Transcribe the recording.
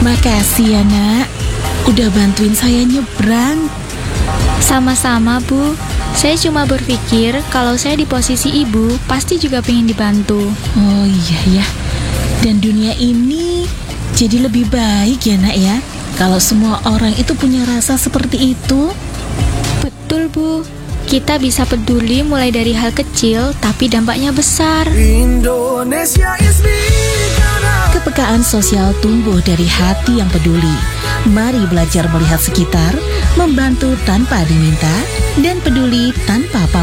Makasih ya nak, udah bantuin saya nyebrang. Sama-sama, Bu. Saya cuma berpikir kalau saya di posisi ibu, pasti juga pengen dibantu. Oh iya ya, dan dunia ini jadi lebih baik ya nak ya, kalau semua orang itu punya rasa seperti itu. Betul, Bu. Kita bisa peduli mulai dari hal kecil, tapi dampaknya besar. Indonesia is big. Kepekaan sosial tumbuh dari hati yang peduli. Mari belajar melihat sekitar, membantu tanpa diminta, dan peduli tanpa pamrih.